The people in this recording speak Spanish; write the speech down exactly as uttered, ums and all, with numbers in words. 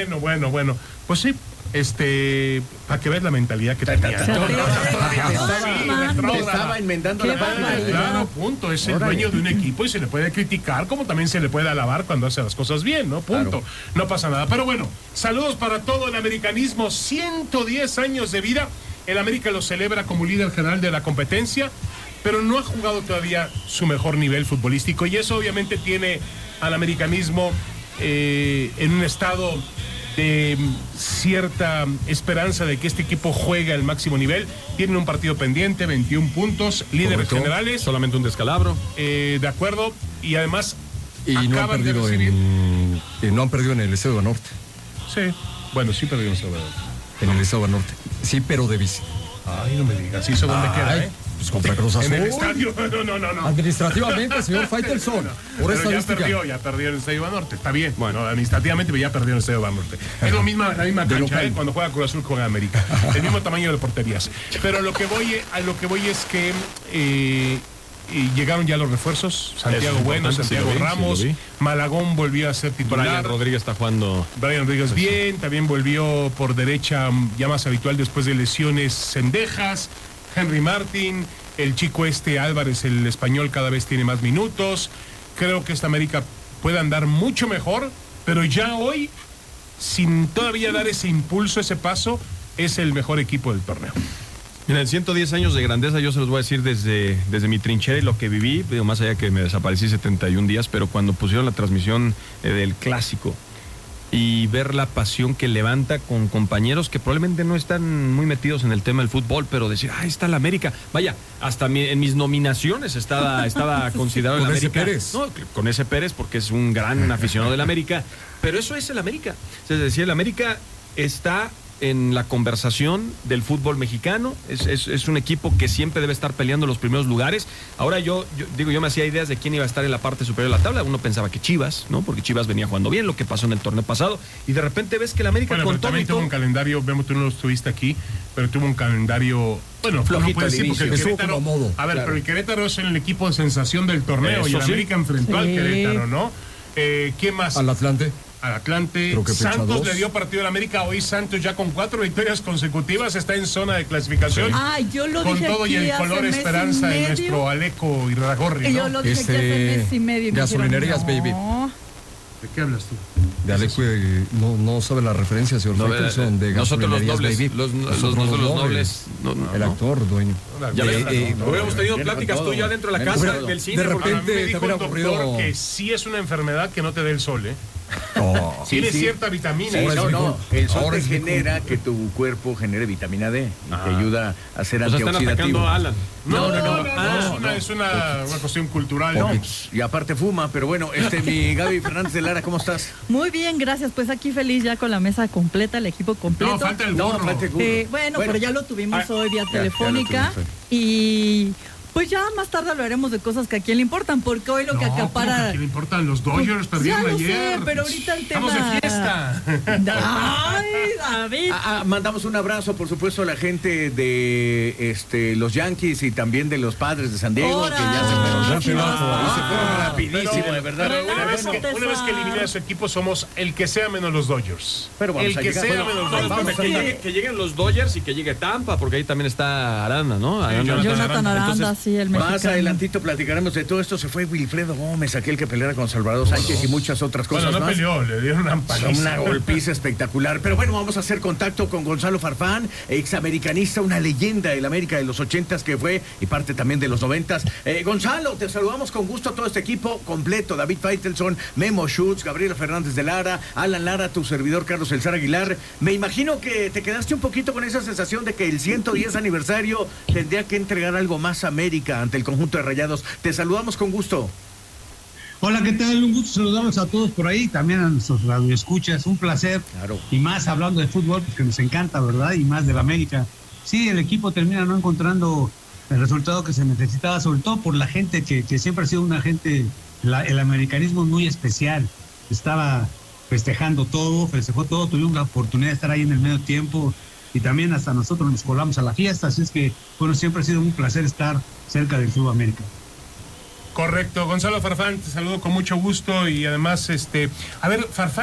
bueno, bueno, bueno. Pues sí, este, para que veas la mentalidad que tenía. Estaba enmendando la página. Claro, punto. Es el dueño de un equipo y se le puede criticar como también se le puede alabar cuando hace las cosas bien, ¿no? Punto. Claro. No pasa nada. Pero bueno, saludos para todo el americanismo. ciento diez años de vida. El América lo celebra como líder general de la competencia, pero no ha jugado todavía su mejor nivel futbolístico y eso obviamente tiene al americanismo eh, en un estado de cierta esperanza de que este equipo juegue al máximo nivel. Tienen un partido pendiente, veintiún puntos, líderes Correcto. generales. Solamente un descalabro. Eh, de acuerdo, y además y no han perdido en, eh, no han perdido en el Estadio Banorte. Sí, bueno, sí perdieron sobre en el Estadio Banorte. Sí, pero de visita. Ay, no me digas, ¿eso dónde Ay, queda, eh? Pues contra Cruz Azul. En el estadio, no, no, no, no. Administrativamente, señor Faitelson. No, por pero ya perdió, ya perdió en el Estadio Banorte. Está bien, bueno, administrativamente ya perdió en el Estadio Banorte. Es lo mismo, la misma cancha, ¿eh? Cuando juega Cruz Azul con América. El mismo tamaño de porterías. Pero lo que voy, a lo que voy es que eh, y llegaron ya los refuerzos. Santiago Bueno, Santiago sí vi, Ramos, sí Malagón volvió a ser titular. Brian Rodríguez está jugando. Brian Rodríguez bien, también volvió por derecha, ya más habitual después de lesiones, Cendejas, Henry Martin, el chico este Álvarez, el español, cada vez tiene más minutos. Creo que esta América puede andar mucho mejor, pero ya hoy, sin todavía dar ese impulso, ese paso, es el mejor equipo del torneo. Mira, en ciento diez años de grandeza yo se los voy a decir desde, desde mi trinchera y lo que viví, digo, más allá que me desaparecí setenta y un días, pero cuando pusieron la transmisión eh, del clásico y ver la pasión que levanta con compañeros que probablemente no están muy metidos en el tema del fútbol, pero decir, ah, está la América. Vaya, hasta mi, en mis nominaciones estaba, estaba considerado el América. Con ese Pérez. No, con ese Pérez, porque es un gran aficionado del América, pero eso es el América. Es decir, el América está en la conversación del fútbol mexicano, es, es, es un equipo que siempre debe estar peleando los primeros lugares. Ahora yo, yo digo, yo me hacía ideas de quién iba a estar en la parte superior de la tabla. Uno pensaba que Chivas, ¿no? Porque Chivas venía jugando bien, lo que pasó en el torneo pasado, y de repente ves que el América bueno, con pero todo también y todo... tuvo un calendario, vemos, tú no lo estuviste aquí, pero tuvo un calendario, bueno, flojito, no puede decir porque el Querétaro, modo, a ver, claro. Pero el Querétaro es el equipo de sensación del torneo. Eso y el sí. América enfrentó sí. al Querétaro, ¿no? Eh, ¿Quién más? Al Atlante. Al Atlante. Santos le dio partido al América. Hoy Santos ya con cuatro victorias consecutivas está en zona de clasificación. Ah, yo lo con dije todo aquí y el color esperanza de nuestro Aleco y Ragorri, ¿no? Yo lo dije este, aquí hace mes y medio. Gasolinerías, no. baby. ¿De qué hablas tú? De Aleco, no, no sabe la referencia, señor no, Faitelson, de nosotros los nobles, baby. Los, los, los, los, los nobles. No, no, el no. actor, dueño. Ya ves, eh, no, hubiéramos tenido pláticas tú ya dentro de la casa del cine. De repente me dijo el doctor que sí es una enfermedad que no te dé el sol, ¿eh? Oh, Tiene sí, sí. cierta vitamina. Sí, no, no. El sol ahora te genera que tu cuerpo genere vitamina D y ah. te ayuda a ser o sea, antioxidativo. Están atacando a Alan. No, no, no. no, no, ah, es, una, no. es una, una cuestión cultural. No, ¿no? y aparte fuma, pero bueno, este mi Gaby Fernández de Lara, ¿cómo estás? Muy bien, gracias. Pues aquí feliz ya con la mesa completa, el equipo completo. No, falta el burro. No, falta el burro. Eh, bueno, bueno, pero ya lo tuvimos ah, hoy vía ya, telefónica ya y... Pues ya más tarde hablaremos de cosas que a quién le importan, porque hoy lo no, que acapara... ¿cómo que a quién le importan? Los Dodgers perdieron ya lo ayer. Sé, pero ahorita el tema... Estamos de fiesta. Ay, David. Ah, ah, mandamos un abrazo, por supuesto, a la gente de este, los Yankees y también de los Padres de San Diego, Hora. que ya se fueron rápido. Ah, se fueron rapidísimo, pero, de verdad. Pero una, vez Relajo, que, una vez que elimina a su equipo, somos el que sea menos los Dodgers. Pero vamos el a que llegar, sea bueno, menos No, los no, Dodgers. que, llegue, que lleguen los Dodgers y que llegue Tampa, porque ahí también está Aranda, ¿no? Sí, Aranda, Jonathan Aranda, Entonces, sí, el mexicano. Más adelantito platicaremos de todo esto. Se fue Wilfredo Gómez, aquel que peleara con Salvador Sánchez no. y muchas otras cosas bueno, no más. peleó, le dieron una paliza. Una golpiza espectacular. Pero bueno, vamos a hacer contacto con Gonzalo Farfán, examericanista, una leyenda del América de los ochentas que fue y parte también de los noventas. Eh, Gonzalo, te saludamos con gusto a todo este equipo completo. David Faitelson, Memo Schutz, Gabriela Fernández de Lara, Alan Lara, tu servidor Carlos Elzar Aguilar. Me imagino que te quedaste un poquito con esa sensación de que el ciento diez aniversario tendría que entregar algo más a América ante el conjunto de Rayados. Te saludamos con gusto. Hola, ¿qué tal? Un gusto saludarlos a todos por ahí, también a nuestros radioescuchas, un placer. Claro. Y más hablando de fútbol, porque nos encanta, ¿verdad? Y más de la América. Sí, el equipo termina no encontrando el resultado que se necesitaba, sobre todo por la gente que, que siempre ha sido una gente, la, el americanismo muy especial. Estaba festejando todo, festejó todo, tuvimos la oportunidad de estar ahí en el medio tiempo y también hasta nosotros nos colamos a la fiesta, así es que, bueno, siempre ha sido un placer estar cerca del Club América. Correcto, Gonzalo Farfán, te saludo con mucho gusto y además, este, a ver, Farfán.